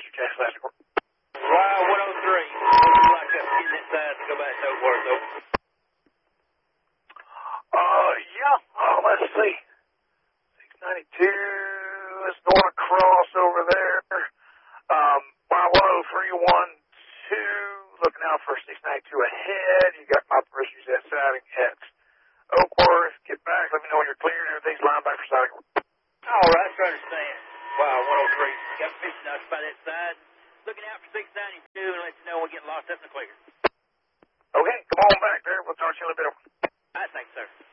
Master Jack Classic. Wow, 103. Looks like I'm getting inside to go back to Oakworth, over. Yeah. Let's see. 692 is going across over there. Y1031 2, looking out for 692 ahead. You got my parishioners at siding at Oakworth. Get back. Let me know when you're clear. Everything's lined back for siding. All right, I understand. Wow, 103. Got fishing out by that side. Looking out for 692 and let you know when we get lost up in the clear. Okay, come on back there. We'll talk to you in a little bit. All right, thanks, sir.